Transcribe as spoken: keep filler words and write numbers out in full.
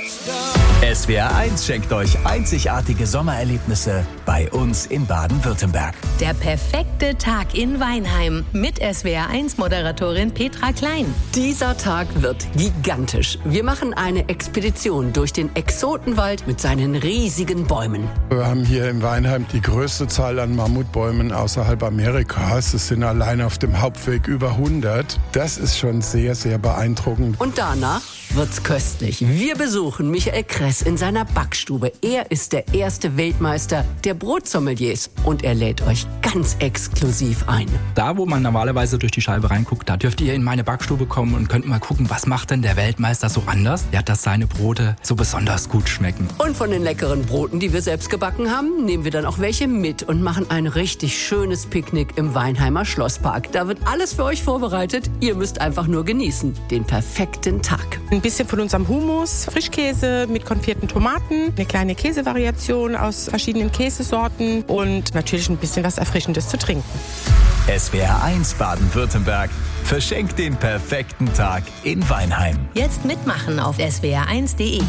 S W R eins schenkt euch einzigartige Sommererlebnisse bei uns in Baden-Württemberg. Der perfekte Tag in Weinheim mit S W R eins Moderatorin Petra Klein. Dieser Tag wird gigantisch. Wir machen eine Expedition durch den Exotenwald mit seinen riesigen Bäumen. Wir haben hier in Weinheim die größte Zahl an Mammutbäumen außerhalb Amerikas. Es sind allein auf dem Hauptweg über hundert. Das ist schon sehr, sehr beeindruckend. Und danach wird's köstlich. Wir besuchen Michael Kress in seiner Backstube. Er ist der erste Weltmeister der Brotsommeliers und er lädt euch ganz exklusiv ein. Da, wo man normalerweise durch die Scheibe reinguckt, da dürft ihr in meine Backstube kommen und könnt mal gucken, was macht denn der Weltmeister so anders, ja, dass seine Brote so besonders gut schmecken. Und von den leckeren Broten, die wir selbst gebacken haben, nehmen wir dann auch welche mit und machen ein richtig schönes Picknick im Weinheimer Schlosspark. Da wird alles für euch vorbereitet. Ihr müsst einfach nur genießen. Den perfekten Tag. Ein bisschen von unserem Hummus, Frischkäse mit konfitierten Tomaten, eine kleine Käsevariation aus verschiedenen Käsesorten und natürlich ein bisschen was Erfrischendes zu trinken. S W R eins Baden-Württemberg verschenkt den perfekten Tag in Weinheim. Jetzt mitmachen auf S W R eins punkt de.